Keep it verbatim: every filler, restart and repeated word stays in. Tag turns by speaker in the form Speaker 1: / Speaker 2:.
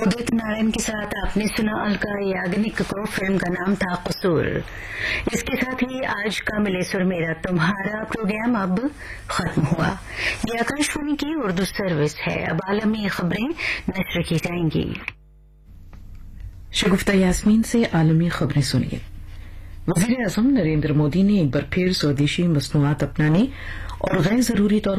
Speaker 1: उदित नारायण के साथ आपने सुना अलका याग्निक को, फिल्म का नाम था कसूर। इसके साथ ही आज का मिले सुर मेरा तुम्हारा प्रोग्राम अब खत्म हुआ। ये आकाशवाणी की उर्दू सर्विस है। अब आलमी खबरें नशर की जाएंगी।
Speaker 2: शगुफ्ता यास्मीन से आलमी खबरें सुनिए। वजीर आजम नरेंद्र मोदी ने एक बार फिर स्वदेशी मसनूआत अपनाने और गैर जरूरी तौर